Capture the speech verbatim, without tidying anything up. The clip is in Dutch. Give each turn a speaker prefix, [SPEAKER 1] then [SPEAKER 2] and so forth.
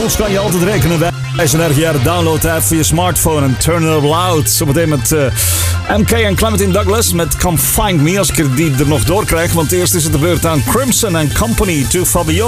[SPEAKER 1] ons kan je altijd rekenen. Wij zijn er jaren download app voor je smartphone en turn it up loud. Zometeen met uh, M K en Clementine Douglas met Come Find Me. Als ik er die er nog door krijg. Want eerst is het de beurt aan Crimson and Company to Fabio.